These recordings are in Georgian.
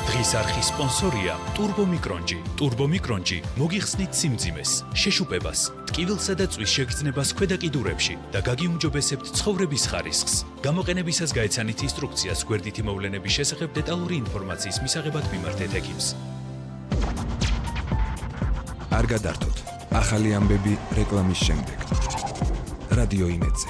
დღის არხის სპონსორია Turbo Micronji. Turbo Micronji მოგიხსნით სიმძიმეს, შეშუპებას, ტკივილსა და წვის შეგრძნებას ქვედა კიდურებში და გაგიუმჯობესებთ ცხოვრების ხარისხს. გამოყენებისას გაეცანით ინსტრუქციას გვერდითი მოვლენების შესახებ დეტალური ინფორმაციის მისაღებად მიმართეთ ექიმს. არ გადართოთ. ახალი ამბები რეკლამის შემდეგ. რადიო იმედზე.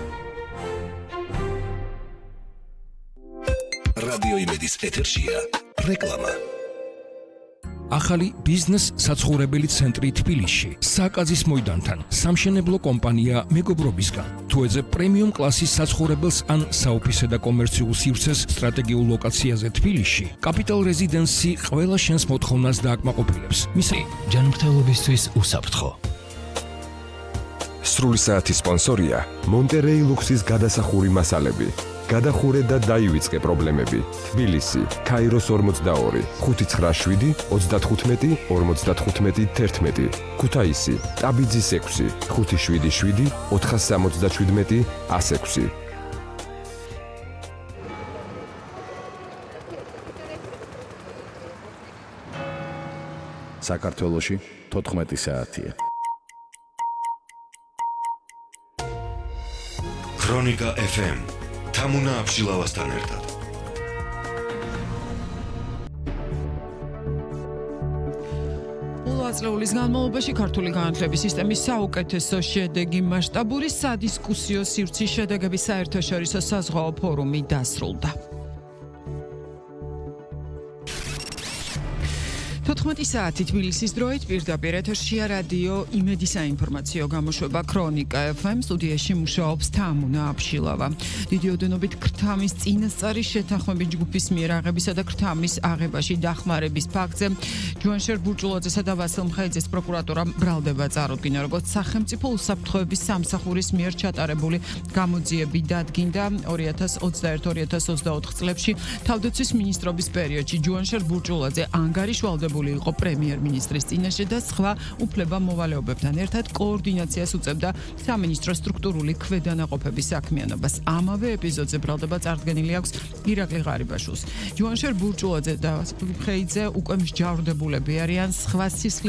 რადიო იმედის ეთერშია რეკლამა. ახალი ბიზნეს საცხოვრებელი ცენტრი თბილისში, საკაზის მოედანთან, სამშენებლო კომპანია მეგობრობისგან. თუ ეძებ პრემიუმ კლასის საცხოვრებელს ან საოფისე და კომერციულ სივრცეს სტრატეგიულ ლოკაციაზე თბილისში, კაპიტალ რეზიდენსი ყველა შენს მოთხოვნას დააკმაყოფილებს. მისი ჯანმრთელობისთვის უსაფრთხო. სრული საათის სპონსორია მონტერეი ლუქსის გადასახური მასალები. გადახურე და დაივიწყე პრობლემები. თბილისი, ქაიროს 42, 597, 35, 55, 11. ქუთაისი, ტაბიძის 6, 577, 477, 106. საქართველოში 14 საათია. ქრონიკა FM თამუნა აბშილავასთან ერთად. აწლეულის განმავლობაში ქართული განათლების სისტემის საუკეთესო შედეგი მასშტაბური სადისკუსიო სივრცის შედეგების საერთაშორისო საზღვაო ფორუმი დასრულდა. 14 საათი თბილისის დროით პირდაპირ ეთერშია რადიო იმედის საინფორმაციო გამოშვება ქრონიკა FM. სტუდიაში მუშაობს თამუნა აბშილავა. დიდი ოდენობით ქრთამის წინასწარი შეთანხმების ჯგუფის მიერ აღებისა და ქრთამის აღებაში დახმარების ფაქტზე ჯუანშერ ბურჭულაძესა და ვასილ მხეიძეს პროკურატურამ ბრალდება წარუდგინა, როგორც სახელმწიფო უსაფრთხოების სამსახურის მიერ ჩატარებული გამოძიები დადგინდა 2021-2024 წლებში თავდაცვის მინისტრობის პერიოდში. ჯუანშერ ბურჭულაძე ანგარიშვალდებული იყო პრემიერ-მინისტრის წინაშე და სხვა უფლება-მოვალეობებთან ერთად კოორდინაციას უწევდა სამინისტრო სტრუქტურული ქვედანაყოფების საქმიანობას. ამავე ეპიზოდზე ბრალდება წარდგენილი აქვს ირაკლი ღარიბაშვილს. ჯუანშერ ბურჭულაძე და ვასილ მხეიძე უკვე მსჯავრდებულები არიან სხვა სისხლის